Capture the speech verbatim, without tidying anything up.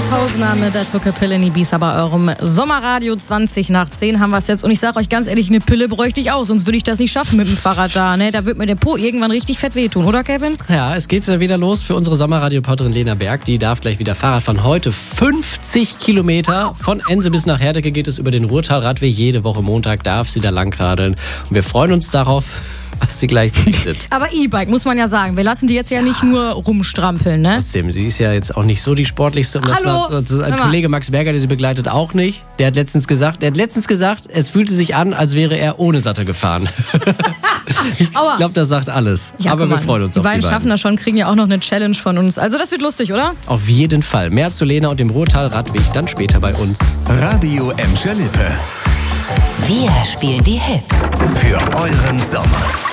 Tausender mit der Tucke Pille in Ibiza bei eurem Sommerradio. Zwanzig nach zehn haben wir es jetzt. Und ich sage euch ganz ehrlich, eine Pille bräuchte ich auch, sonst würde ich das nicht schaffen mit dem Fahrrad da. Ne? Da wird mir der Po irgendwann richtig fett wehtun, oder Kevin? Ja, es geht wieder los für unsere Sommerradioporterin Lena Berg. Die darf gleich wieder Fahrrad fahren. Heute fünfzig Kilometer. Von Ense bis nach Herdecke geht es über den Ruhrtal-Radweg. Jede Woche Montag darf sie da langradeln. Und wir freuen uns darauf, was sie gleich bietet. Aber E-Bike, muss man ja sagen. Wir lassen die jetzt ja nicht nur rumstrampeln, ne? Trotzdem, sie ist ja jetzt auch nicht so die sportlichste. Und das Hallo? war so, ein Kollege Max Berger, der sie begleitet, auch nicht. Der hat letztens gesagt, der hat letztens gesagt, es fühlte sich an, als wäre er ohne Sattel gefahren. Ich glaube, das sagt alles. Ja, aber wir mal, freuen uns die auf die beiden. Die beiden schaffen das schon, kriegen ja auch noch eine Challenge von uns. Also das wird lustig, oder? Auf jeden Fall. Mehr zu Lena und dem Ruhrtal-Radweg dann später bei uns. Radio Emscher Lippe. Wir spielen die Hits. Für euren Sommer.